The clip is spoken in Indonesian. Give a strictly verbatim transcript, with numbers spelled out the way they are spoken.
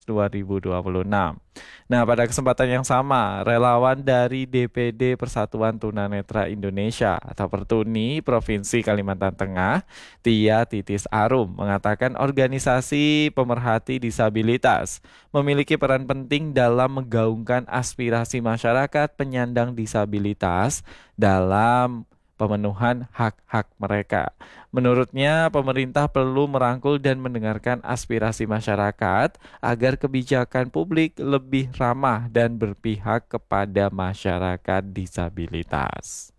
dua ribu dua puluh enam. Nah, pada kesempatan yang sama, relawan dari D P D Persatuan Tunanetra Indonesia atau Pertuni Provinsi Kalimantan Tengah, Tia Titis Arum, mengatakan organisasi pemerhati disabilitas memiliki peran penting dalam menggaungkan aspirasi masyarakat penyandang disabilitas dalam pemenuhan hak-hak mereka. Menurutnya, pemerintah perlu merangkul dan mendengarkan aspirasi masyarakat agar kebijakan publik lebih ramah dan berpihak kepada masyarakat disabilitas.